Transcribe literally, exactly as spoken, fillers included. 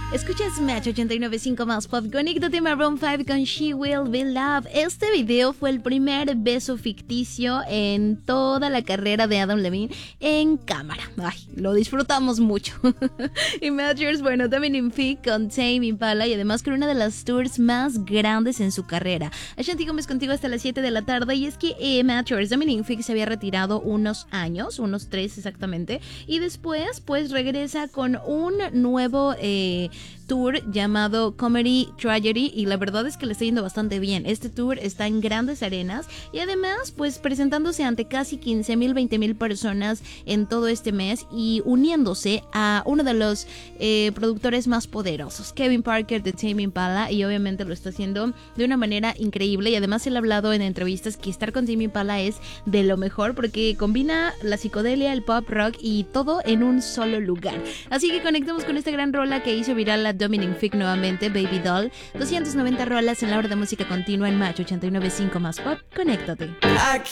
Escuchas Match ochenta y nueve punto cinco más pop. Conéctate Maroon cinco con She Will Be Loved. Este video fue el primer beso ficticio en toda la carrera de Adam Levine en cámara. Ay, lo disfrutamos mucho. Y Matchers, bueno, también en Fic con Tame Impala y además con una de las tours más grandes en su carrera. Ashanti Gómez contigo hasta las siete de la tarde. Y es que eh, Matchers, Dominic Fic se había retirado unos años, unos tres exactamente. Y después, pues regresa con un nuevo eh, tour llamado Comedy Tragedy y la verdad es que le está yendo bastante bien. Este tour está en grandes arenas y además pues presentándose ante casi quince mil, veinte mil personas en todo este mes y uniéndose a uno de los eh, productores más poderosos, Kevin Parker de Tame Impala, y obviamente lo está haciendo de una manera increíble y además él ha hablado en entrevistas que estar con Tame Impala es de lo mejor porque combina la psicodelia, el pop rock y todo en un solo lugar. Así que conectemos con esta gran rola que hizo viral la Dominic Fic nuevamente, Baby Doll. doscientas noventa rolas en la hora de música continua en Match ochenta y nueve punto cinco más pop. Conéctate.